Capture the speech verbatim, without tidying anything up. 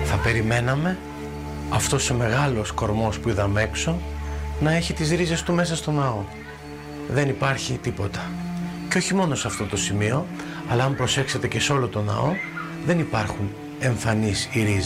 Θα περιμέναμε αυτός ο μεγάλος κορμός που είδαμε έξω να έχει τις ρίζες του μέσα στο ναό. Δεν υπάρχει τίποτα. Και όχι μόνο σε αυτό το σημείο, αλλά αν προσέξετε και σε όλο το ναό, δεν υπάρχουν εμφανείς οι ρίζες.